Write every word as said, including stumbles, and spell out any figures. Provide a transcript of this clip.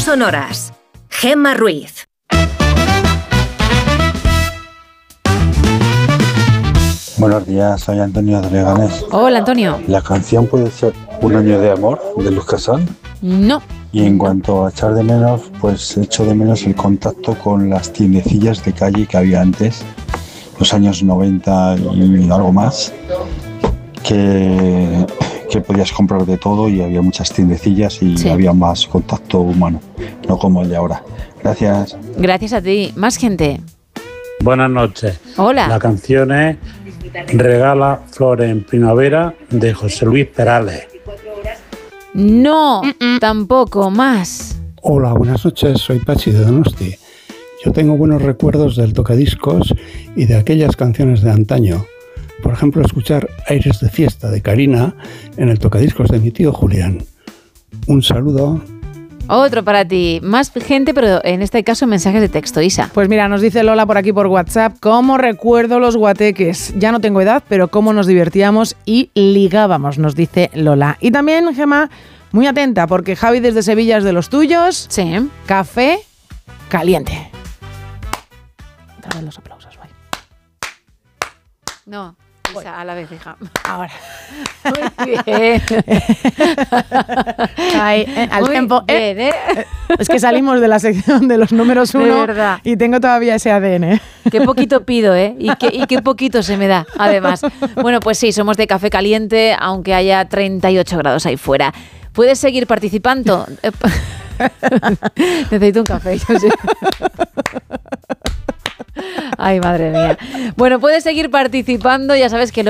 sonoras. Gemma Ruiz. Buenos días, soy Antonio de Leganés. Hola, Antonio. ¿La canción puede ser Un año de amor, de Luz Casal? No. Y en cuanto a echar de menos, pues echo de menos el contacto con las tiendecillas de calle que había antes, los años noventa y algo más, que, que podías comprar de todo y había muchas tiendecillas y sí. había más contacto humano, no como el de ahora. Gracias. Gracias a ti. Más gente. Buenas noches. Hola. La canción es Regala flores en primavera, de José Luis Perales. No, Mm-mm. tampoco. Más. Hola, buenas noches, soy Pachi de Donosti. Yo tengo buenos recuerdos del tocadiscos y de aquellas canciones de antaño. Por ejemplo, escuchar Aires de fiesta de Karina en el tocadiscos de mi tío Julián. Un saludo. Otro para ti. Más gente, pero en este caso mensajes de texto. Isa. Pues mira, nos dice Lola por aquí por WhatsApp, cómo recuerdo los guateques. Ya no tengo edad, pero cómo nos divertíamos y ligábamos, nos dice Lola. Y también, Gemma, muy atenta, porque Javi desde Sevilla es de los tuyos. Sí. Café caliente. Otra vez los aplausos, voy. No. Isa, a la vez, hija. Ahora. Muy bien. Ahí, eh, al Muy tiempo. Eh. bien, ¿eh? Es que salimos de la sección de los números uno y tengo todavía ese A D N. Qué poquito pido, ¿eh? Y qué, y qué poquito se me da, además. Bueno, pues sí, somos de café caliente, aunque haya treinta y ocho grados ahí fuera. ¿Puedes seguir participando? Necesito un café, yo sí. Ay, madre mía. Bueno, puedes seguir participando, ya sabes que lo